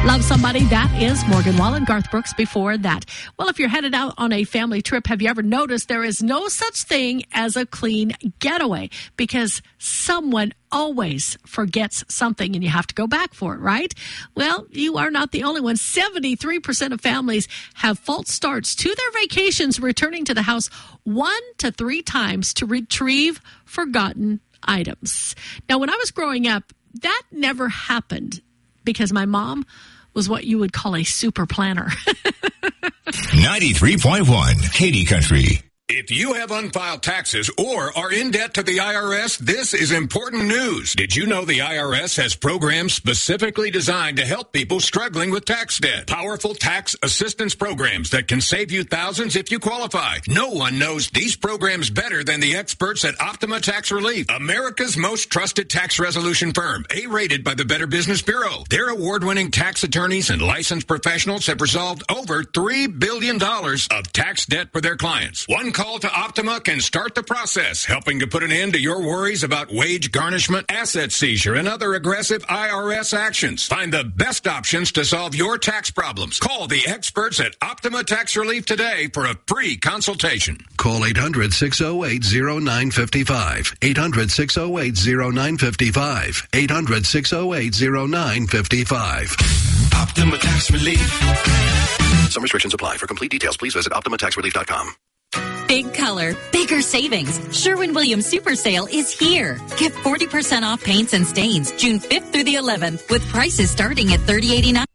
Love Somebody, that is Morgan Wallen. Garth Brooks before that. Well, if you're headed out on a family trip, have you ever noticed there is no such thing as a clean getaway? Because someone always forgets something and you have to go back for it, right? Well, you are not the only one. 73% of families have false starts to their vacations, returning to the house 1 to 3 times to retrieve forgotten items. Now, when I was growing up, that never happened because my mom was what you would call a super planner. 93.1 Katy Country. If you have unfiled taxes or are in debt to the IRS, this is important news. Did you know the IRS has programs specifically designed to help people struggling with tax debt? Powerful tax assistance programs that can save you thousands if you qualify. No one knows these programs better than the experts at Optima Tax Relief, America's most trusted tax resolution firm, A-rated by the Better Business Bureau. Their award-winning tax attorneys and licensed professionals have resolved over $3 billion of tax debt for their clients. One call to Optima can start the process, helping to put an end to your worries about wage garnishment, asset seizure, and other aggressive IRS actions. Find the best options to solve your tax problems. Call the experts at Optima Tax Relief today for a free consultation. Call 800-608-0955. 800-608-0955. 800-608-0955. Optima Tax Relief. Some restrictions apply. For complete details, please visit OptimaTaxRelief.com. Big color, bigger savings. Sherwin-Williams Super Sale is here. Get 40% off paints and stains June 5th through the 11th with prices starting at $30.89.